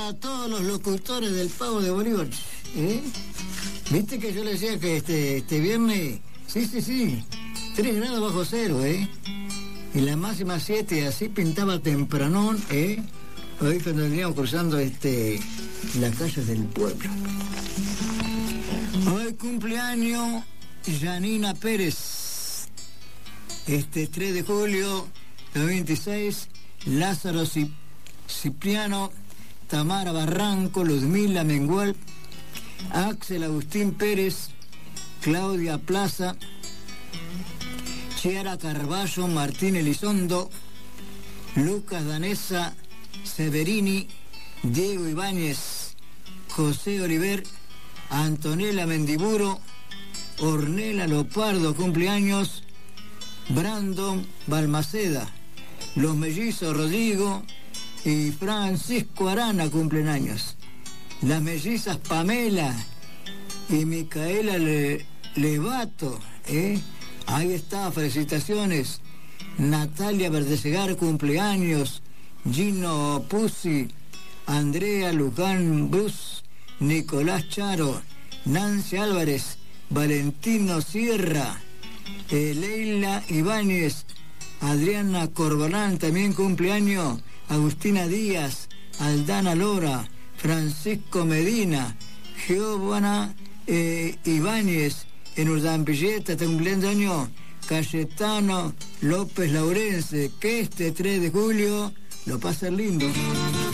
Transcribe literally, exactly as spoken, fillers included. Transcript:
para todos los locutores del Pavo de Bolívar. ¿Eh? ¿Viste que yo le decía que este, este viernes, sí, sí, sí, tres grados bajo cero, ¿eh? Y la máxima siete, así pintaba tempranón, ¿eh? Hoy cuando veníamos cruzando este, las calles del pueblo. Hoy cumpleaños Janina Pérez. Este tres de julio del veintiséis, Lázaro Cipriano, Tamara Barranco, Ludmila Mengual, Axel Agustín Pérez, Claudia Plaza, Chiara Carballo, Martín Elizondo, Lucas Danesa Severini, Diego Ibáñez, José Oliver, Antonella Mendiburo, Ornella Lopardo, cumpleaños, Brandon Balmaceda, los mellizos Rodrigo y Francisco Arana cumplen años. Las mellizas Pamela y Micaela Le, Levato, ¿eh? Ahí está, felicitaciones. Natalia Verdesegar, cumpleaños. Gino Pusi, Andrea Luján Bus, Nicolás Charo, Nancy Álvarez, Valentino Sierra, eh, Leila Ibáñez, Adriana Corbalán, también cumpleaños. Agustina Díaz, Aldana Lora, Francisco Medina, Giovanna eh, Ibáñez, en Urdampilleta, está cumpliendo año Cayetano López Laurence, que este tres de julio lo pasa lindo.